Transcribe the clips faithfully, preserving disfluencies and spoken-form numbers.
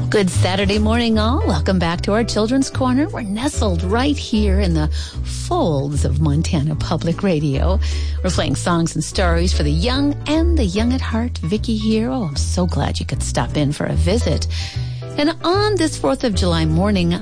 Good Saturday morning, all. Welcome back to our Children's Corner. We're nestled right here in the folds of Montana Public Radio. We're playing songs and stories for the young and the young at heart. Vicki here. Oh, I'm so glad you could stop in for a visit. And on this fourth of July morning,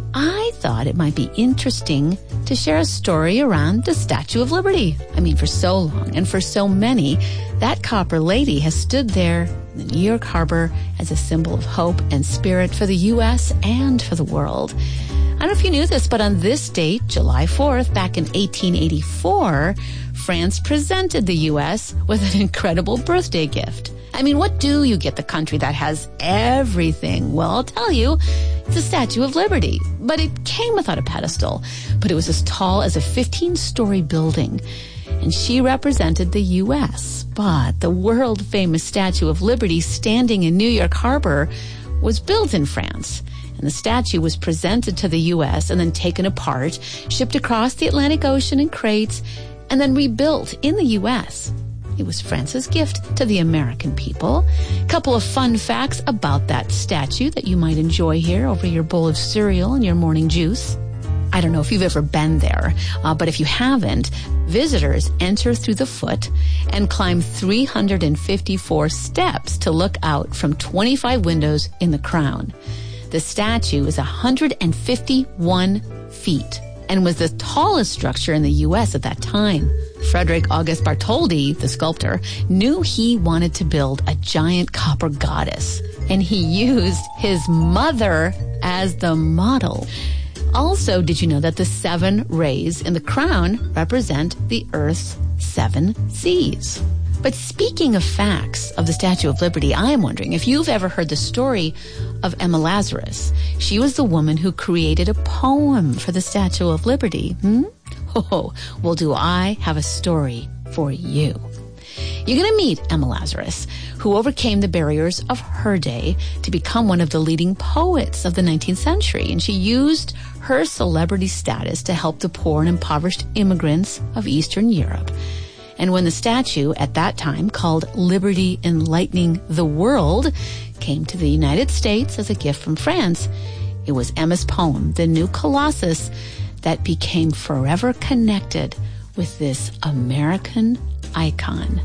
I thought it might be interesting to share a story around the Statue of Liberty. I mean, for so long and for so many, that copper lady has stood there in the New York Harbor as a symbol of hope and spirit for the U S and for the world. I don't know if you knew this, but on this date, July fourth, back in eighteen eighty-four, France presented the U S with an incredible birthday gift. I mean, what do you get the country that has everything? Well, I'll tell you, it's a Statue of Liberty. But it came without a pedestal. But it was as tall as a fifteen-story building. And she represented the U S But the world-famous Statue of Liberty standing in New York Harbor was built in France. And the statue was presented to the U S and then taken apart, shipped across the Atlantic Ocean in crates, and then rebuilt in the U S It was France's gift to the American people. A couple of fun facts about that statue that you might enjoy here over your bowl of cereal and your morning juice. I don't know if you've ever been there, uh, but if you haven't, visitors enter through the foot and climb three hundred fifty-four steps to look out from twenty-five windows in the crown. The statue is one hundred fifty-one feet and was the tallest structure in the U S at that time. Frederick August Bartholdi, the sculptor, knew he wanted to build a giant copper goddess, and he used his mother as the model. Also, did you know that the seven rays in the crown represent the Earth's seven seas? But speaking of facts of the Statue of Liberty, I am wondering if you've ever heard the story of Emma Lazarus. She was the woman who created a poem for the Statue of Liberty. Hmm? Oh, well, do I have a story for you. You're going to meet Emma Lazarus, who overcame the barriers of her day to become one of the leading poets of the nineteenth century. And she used her celebrity status to help the poor and impoverished immigrants of Eastern Europe. And when the statue at that time, called Liberty Enlightening the World, came to the United States as a gift from France, it was Emma's poem, The New Colossus, that became forever connected with this American icon.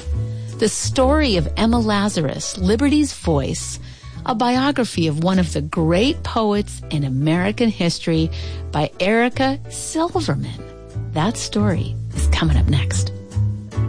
The story of Emma Lazarus, Liberty's Voice, a biography of one of the great poets in American history by Erica Silverman. That story is coming up next.